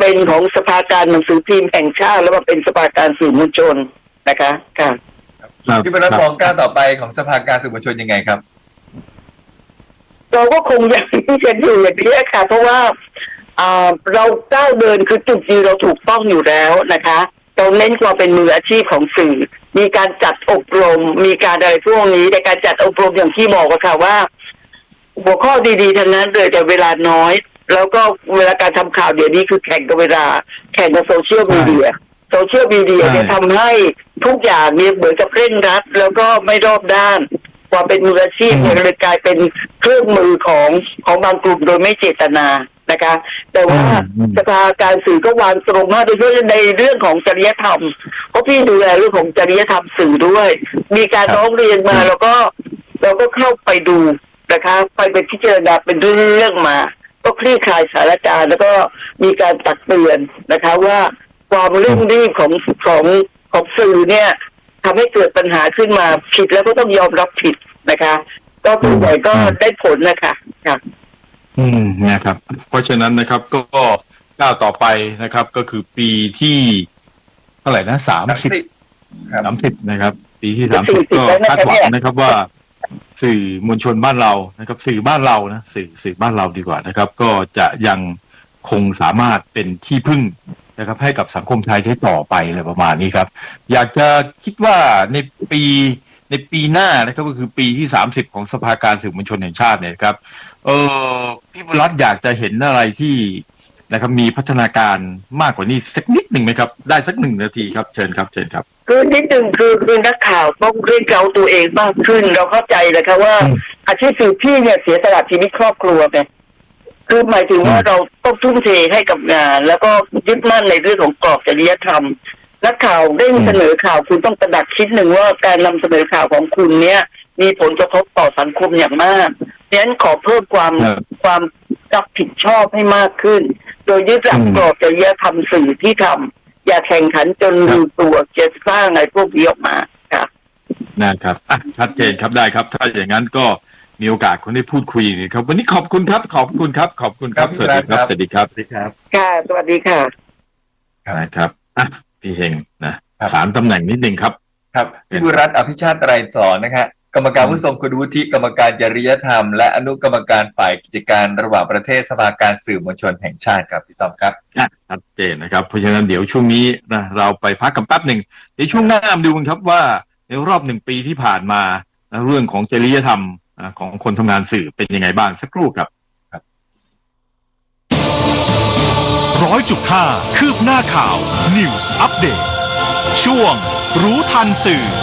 เป็นของสภาการหนังสือพิมพ์แห่งชาติแล้วมาเป็นสภาการสื่อมวลชนนะคะค่ะที่เป็นรัฐมองก้าวต่อไปของสภาการสื่อมวลชนยังไงครับเราก็คงอยากที่จะอยู่อย่างนี้ค่ะเพราะว่าเราก้าวเดินคือจุดยืนเราถูกต้องอยู่แล้วนะคะเราเน้นความเป็นมืออาชีพของสื่อมีการจัดอบรมมีการอะไรพวกนี้ในการจัดอบรมอย่างที่บอกค่ะว่าหัวข้อดีๆทั้งนั้นเลยแต่เวลาน้อยแล้วก็เวลาการทำข่าวเดี๋ยวนี้คือแข่งกับเวลาแข่งกับโซเชียลมีเดียเนี่ยทำให้ทุกอย่างเนี่ยเหมือนกับเร่งรัดแล้วก็ไม่รอบด้านความเป็นมืออาชีพเนี่ยเลยกลายเป็นเครื่องมือของบางกลุ่มโดยไม่เจตนานะคะแต่ว่าสภาการสื่อก็วางตรงมากโดยเฉพาะในเรื่องของจริยธรรมเพราะพี่ดูแลเรื่องของจริยธรรมสื่อด้วยมีการร้องเรียนมาเราก็เข้าไปดูนะคะไปเป็นพิจารณาเป็นเรื่องมาก็คลี่คลายสถานการณ์แล้วก็มีการตักเตือนนะคะว่าความเร่งรีบของสื่อเนี่ยทำให้เกิดปัญหาขึ้นมาผิดแล้วก็ต้องยอมรับผิดนะคะก็ตัวใหญ่ก็ได้ผลนะคะค่ะนะครับเพราะฉะนั้นนะครับก็ก้าวต่อไปนะครับก็คือปีที่เท่าไหร่นะ30นะครับปีที่30ก็คาดหวังนะครับว่าสื่อมวลชนบ้านเรานะครับสื่อบ้านเรานะสื่อบ้านเราดีกว่านะครับก็จะยังคงสามารถเป็นที่พึ่งนะครับให้กับสังคมไทยได้ต่อไปอะไรประมาณนี้ครับอยากจะคิดว่าในปีหน้านะครับก็คือปีที่30ของสภาการสื่อมวลชนแห่งชาติเนี่ยครับพี่บุญรัตน์อยากจะเห็นอะไรที่นะครับมีพัฒนาการมากกว่านี้สักนิดหนึ่งไหมครับได้สัก1 นาทีครับเชิญครับคือนิดหนึ่งคือนักข่าวต้องเรียกเราตัวเองมากขึ้นเราเข้าใจเลยครับว่าอาชีพสื่อพี่เนี่ยเสียสละชีวิตครอบครัวไงคือหมายถึงว่าเราต้องทุ่มเทให้กับงานแล้วก็ยึดมั่นในเรื่องของกรอบจริยธรรมนักข่าวได้เสนอข่าวคุณต้องตระหนักคิดหนึ่งว่าการนำเสนอข่าวของคุณเนี่ยมีผลกระทบต่อสังคมอย่างมากดังนั้นขอเพิ่มความรับผิดชอบให้มากขึ้นโดยยึดหลักกรอบจริยธรรมสื่อที่ทำอย่าแข่งขันจนลืมตัวจะสร้างอะไรพวกนี้ออกมาค่ะนะครับชัดเจนครับได้ครับถ้าอย่างนั้นก็มีโอกาสคนได้พูดคุยนะครับวันนี้ขอบคุณครับสวัสดีครับค่ะสวัสดีค่ะนะครับพี่เฮงนะถามตำแหน่งนิดนึงครับพี่บุญรัตน์อภิชาติไตรสอนนะฮะกรรมการผู้ทรงคุณวุฒิกรรมการจริยธรรมและอนุกรรมการฝ่ายกิจการระหว่างประเทศสภาการสื่อมวลชนแห่งชาติครับพี่ต้อมครับชัดเจนนะครับเพราะฉะนั้นเดี๋ยวช่วงนี้นะเราไปพักกันแป๊บหนึ่งในช่วงหน้ามาดูกันครับว่าในรอบ1 ปีที่ผ่านมาเรื่องของจริยธรรมของคนทำงานสื่อเป็นยังไงบ้างสักครู่ครับ 100.5 คืบหน้าข่าว News Update ช่วงรู้ทันสื่อ